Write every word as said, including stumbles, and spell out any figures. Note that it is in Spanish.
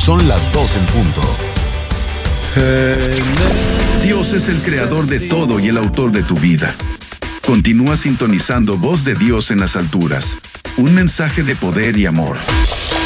Son las dos en punto. Dios es el creador de todo y el autor de tu vida. Continúa sintonizando Voz de Dios en las alturas. Un mensaje de poder y amor.